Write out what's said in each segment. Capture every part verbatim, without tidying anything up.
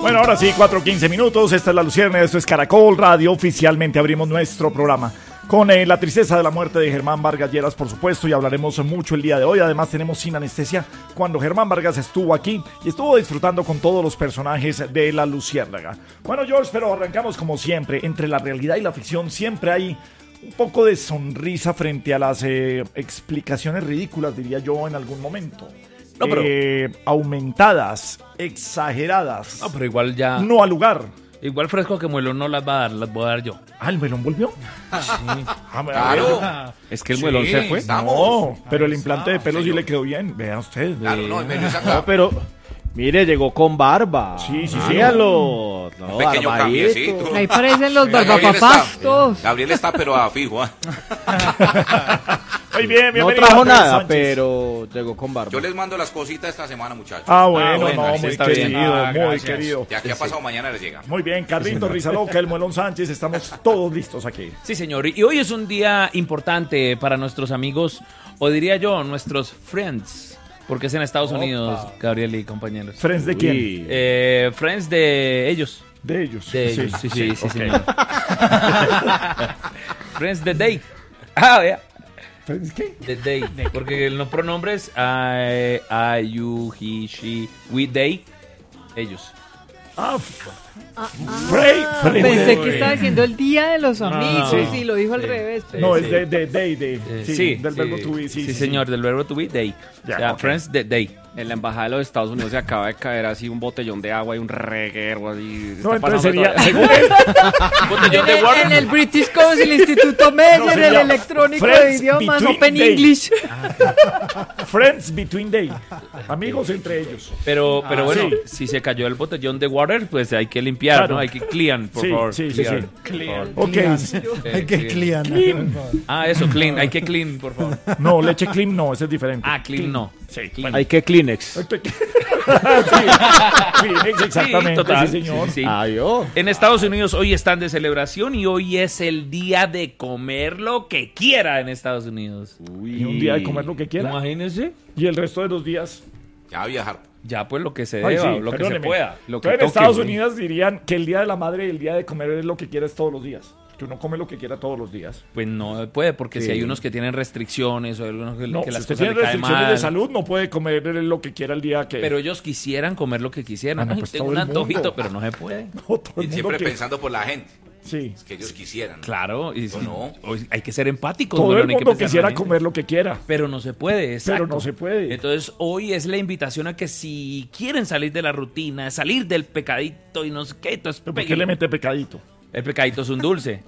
Bueno, ahora sí, cuatro quince minutos. Esta es La Luciérnaga, esto es Caracol Radio. Oficialmente abrimos nuestro programa con eh, la tristeza de la muerte de Germán Vargas Lleras, por supuesto, y hablaremos mucho el día de hoy. Además, tenemos Sin Anestesia, cuando Germán Vargas estuvo aquí y estuvo disfrutando con todos los personajes de La Luciérnaga. Bueno, George, pero arrancamos como siempre. Entre la realidad y la ficción siempre hay un poco de sonrisa frente a las eh, explicaciones ridículas, diría yo, en algún momento. No, pero... Eh, aumentadas, exageradas. No, pero igual ya... No al lugar. Igual Fresco que Muelón no las va a dar, las voy a dar yo. Ah, ¿el melón volvió? Sí. Ah, Claro. Es que el Sí, muelón se fue. estamos. No, pero el implante de pelo sí señor. le quedó bien. Vea usted. Claro, no, el menú es acá. No, pero mire, llegó con barba. Sí, sí, sí. Míralo. No, Un pequeño barbadito. cambiecito. Ahí parecen los Gabriel barbapapás está- todos. Gabriel está pero a fijo. ¿ah? Muy bien, No bienvenido, trajo Andrés nada, Sánchez. pero llegó con barba. Yo les mando las cositas esta semana, muchachos. Ah, bueno, bueno, no, así muy está bien. querido, Ah, muy gracias. querido. De aquí a pasado mañana les llega. Muy bien, Carlito Rizaloca, el Muelón Sánchez, estamos todos listos aquí. Sí, señor. Y hoy es un día importante para nuestros amigos, o diría yo, nuestros friends, porque es en Estados Unidos, Gabriel y compañeros. ¿Friends de quién? Uy. Eh, friends de ellos. De ellos. De ellos, sí, sí, sí, ok. señor. Friends the day. Ah, vea. ¿Friends qué? The day. Porque los pronombres I, I, you, he, she, we, they, ellos. Ah, f- Frey, Frey. Pensé que estaba diciendo el día de los amigos no. y lo dijo al Sí. revés. pero- No, Sí. es de, de, de, de. Eh, Sí, del verbo to be, sí, sí, sí, señor, del verbo to be, day. Ya, o sea, ok. friends the day. En la embajada de los Estados Unidos se acaba de caer así un botellón de agua y un reguero así. No, Está entonces pasando sería, todo. según él, Botellón En de el, water. en el British Council, Instituto Meyer, No, el sería electrónico de Friends idiomas, between Open they. English. friends between they. Amigos entre ellos. Pero, pero Ah, bueno, sí. si se cayó el botellón de water, pues hay que limpiar, Claro. ¿no? Hay que clean, por Sí, favor. sí, sí, clear, sí. por favor. Ok. Eh, Hay que clean. clean. Ah, eso, clean. Hay que clean, por favor. No, leche clean no, ese es diferente. Ah, clean no. Sí, Clean. Hay que Kleenex. sí, exactamente, Sí, total. sí, señor. Sí, sí, sí. Adiós. En Estados Unidos hoy están de celebración y hoy es el día de comer lo que quiera en Estados Unidos. Y un día de comer lo que quiera. Imagínense. Y el resto de los días. Ya a viajar. Ya pues lo que se Ay, deba, sí, lo que se perdóneme. pueda. Lo que Entonces, en toque, Estados güey. Unidos dirían que el día de la madre y el día de comer es lo que quieras todos los días. Que uno come lo que quiera todos los días. Pues no puede, porque si Sí. hay unos que tienen restricciones o hay algunos que, No, que si las usted cosas tiene le caen restricciones mal. de salud, no puede comer lo que quiera el día que... Pero ellos quisieran comer lo que quisieran. Ah, no, Ay, pues tengo todo un el mundo. antojito, pero no se puede. No, todo el Y mundo siempre que- pensando por la gente. Sí. Que ellos quisieran. Claro, y, ¿O no? y- hay que ser empáticos. Todo bueno, el no hay que mundo pensar en quisiera la gente. comer lo que quiera. Pero no se puede, exacto. Pero no se puede. Entonces, hoy es la invitación a que si quieren salir de la rutina, salir del pecadito y no sé qué, entonces ¿Pero ¿Por qué peguen. le mete pecadito? El pecadito es un dulce.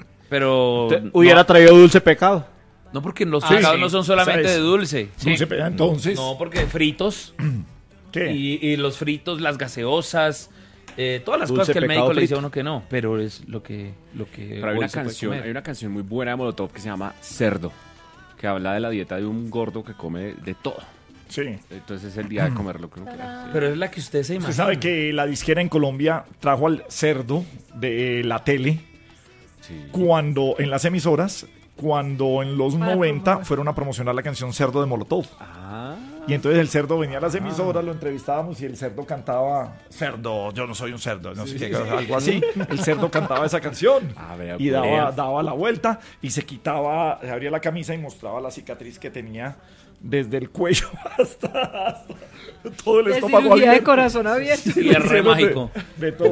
Pero Te- no, Hubiera traído dulce pecado. no porque los Ah, pecados sí. no son solamente ¿Sabes? de dulce. Dulce pe- entonces, No, porque fritos ¿qué? y, y los fritos, las gaseosas, eh, todas las Dulce, cosas que el pecado, médico le dice a frito. uno que no, pero es lo que lo que Pero hay hoy una se puede canción, comer. hay una canción muy buena de Molotov que se llama Cerdo, que habla de la dieta de un gordo que come de, de todo. Sí. Entonces es el día de comer lo que uno quiera. Sí. Pero es la que usted se imagina. Usted sabe que la disquera en Colombia trajo al cerdo de la tele Sí. cuando en las emisoras, cuando en los Para noventa promover. fueron a promocionar la canción Cerdo de Molotov. Ah, Y entonces el cerdo venía a las emisoras, lo entrevistábamos y el cerdo cantaba Cerdo, yo no soy un cerdo, no sé qué, algo así. El cerdo cantaba esa canción Ah, vea, y pues. daba, daba la vuelta y se quitaba, se abría la camisa y mostraba la cicatriz que tenía desde el cuello hasta, hasta todo el De estómago cirugía de abierto. corazón abierto. Y es re De- mágico. De, todo.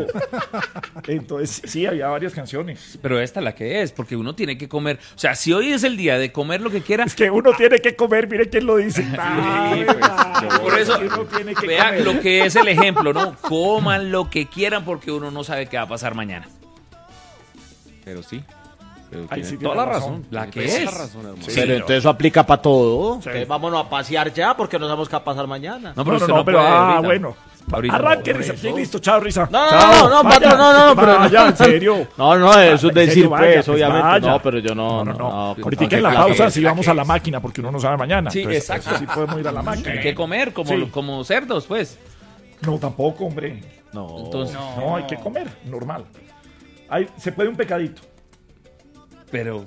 Entonces, sí, había varias canciones. Pero esta es la que es, porque uno tiene que comer. O sea, si hoy es el día de comer lo que quiera, Es que uno tiene que comer, mire quién lo dice. Ay, pues, ay, por eso uno tiene que vea comer. lo que es el ejemplo, ¿no? Coman lo que quieran porque uno no sabe qué va a pasar mañana. pero sí. Pero Ahí tiene sí toda tiene la razón. razón. La que Tiene toda es. la razón, hermano. Sí, pero no. entonces eso aplica para todo. Sí. Entonces, vámonos a pasear ya porque no sabemos qué va a pasar mañana. No, No, no, usted no, pero puede ah, ahorita. bueno. Ahorita Arranque, no, Risa. por Sí, eso. listo, chao, Risa. No, no, Chao, no, no, vaya. patrón, no, no, no, pero- Vaya, en serio. No, no, eso es En decir, serio, vaya, pues, pues, obviamente. vaya. No, pero yo no, No, no, no. no, Ahorita en la la que pausa es, si la vamos que a la es. máquina porque uno no sabe mañana. Sí, Entonces, exacto. eso sí podemos ir a la máquina. Hay que comer como, Sí. como cerdos, pues. No, tampoco, hombre. No. Entonces, No, hay que comer, normal. Hay, se puede un pecadito. pero